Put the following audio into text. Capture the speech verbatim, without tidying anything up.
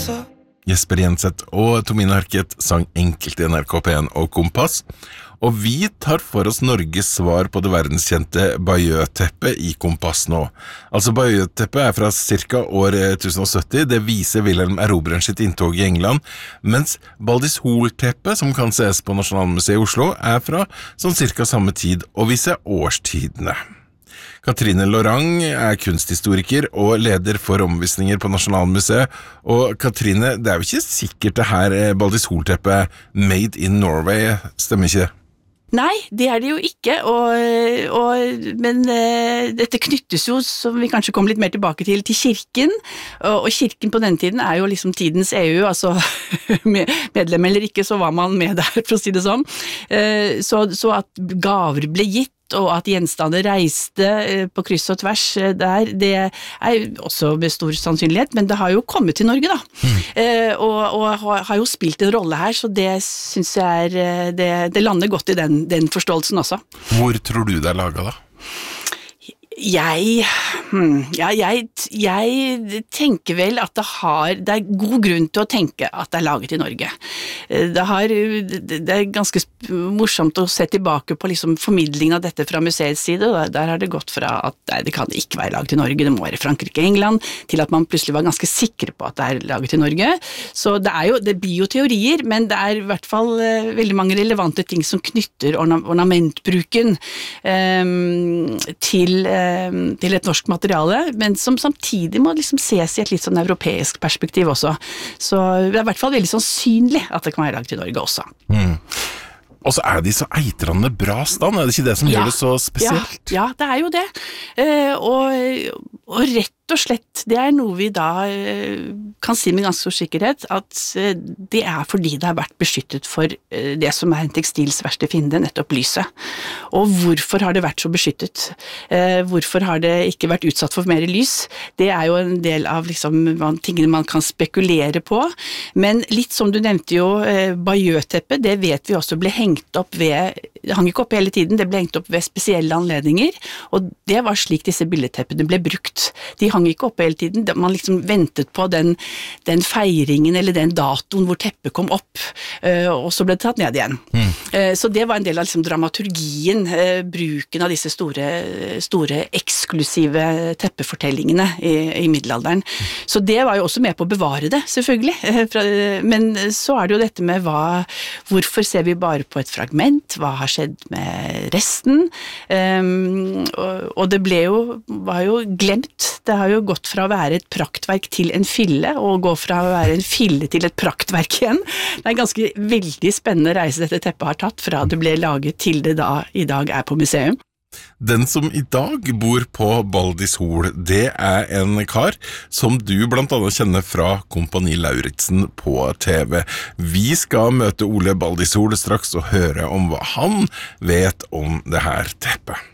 Jesper Jenseth og Tomine Harket sang enkelt I N R K P en og Kompass, og vi tar for oss Norges svar på det verdenskjente Bayeux-teppet I Kompass nå. Altså Bayeux-teppet er fra cirka år tusen og sytti, det viser Wilhelm Erobreren sitt inntog I England, mens Baldishol-teppet, som kan ses på Nasjonalmuseet I Oslo, er fra sånn cirka samme tid og viser årstidene. Katrine Lorang er kunsthistoriker og leder for omvisninger på Nasjonalmuseet, og Katrine, det er jo ikke sikkert det her Baldishol-teppet made in Norway, stemmer ikke det? Nei, det er det jo ikke, og, og, men uh, dette knyttes jo, som vi kanskje kommer litt mer tilbake til, til kirken, og, og kirken på den tiden er jo liksom tidens E U, altså medlem eller ikke, så var man med der, for å si det sånn. Uh, så, så at gaver ble gitt, og at gjenstander reiste på kryss og tvers der, det er også med stor sannsynlighet, men det har jo kommet til Norge da, mm. eh, og, og har jo spilt en rolle her, så det synes jeg er, det, det lander godt I den, den forståelsen også. Hvor tror du det er laget da? Jeg, hmm, ja, jeg, jeg tenker vel at det har, det er god grunn til å tenke at det er laget I Norge. Det, har, det er ganske morsomt å se tilbake på liksom formidlingen av dette fra museets side, og der har det gått fra at nei, det kan ikke være laget I Norge, det må være Frankrike, England, til at man plutselig var ganske sikre på at det er laget I Norge. Så det er jo, det blir jo teorier, men det er I hvert fall uh, veldig mange relevante ting som knytter orna, ornamentbruken um, til uh, til et norsk materiale, men som samtidig må liksom ses I et litt sånn europeisk perspektiv også. Så det er I hvert fall veldig sannsynlig at det kan være laget I Norge også. Mm. Og så er de så eitrende bra stand, er det ikke det som ja, gjør det så spesielt? Ja, ja, det er jo det. Uh, og, og rett og slett, det er noe vi da uh, kan si med ganske stor sikkerhet, at uh, det er fordi det har vært beskyttet for uh, det som er en tekstils verste fiende, nettopp lyset. Og hvorfor har det vært så beskyttet? Uh, hvorfor har det ikke vært utsatt for mer lys? Det er jo en del av liksom, man, tingene man kan spekulere på, men litt som du nevnte jo, uh, Bayeux-teppet, det vet vi også ble hengt opp ved, det hang ikke opp hele tiden, det ble hengt opp ved spesielle anledninger, og det var slik disse billedteppene ble brukt. De hang ikke opp hele tiden, man liksom ventet på den, den feiringen eller den datoen hvor teppet kom opp, og så ble det tatt ned igjen. Mm. Så det var en del av liksom dramaturgien, bruken av disse store, store eksklusive teppefortellingene i, i middelalderen. Mm. Så det var jo også med på å bevare det, selvfølgelig. Men så er det jo dette med hva, hvorfor ser vi bare på et fragment, hva har skjedd med resten, um, og, og det ble jo, var jo glemt. Det har jo gått fra å være et praktverk til en fille, og gå fra å være en fille til et praktverk igjen. Det er en ganske veldig spennende reise dette teppet har tatt, fra det ble laget til det da i dag er på museum. Den som i dag bor på Baldishol, det er en kar som du blant annet kjenner fra Kompani Lauritzen på T V. Vi skal møte Ole Baldishol straks og høre om hva han vet om det her teppet.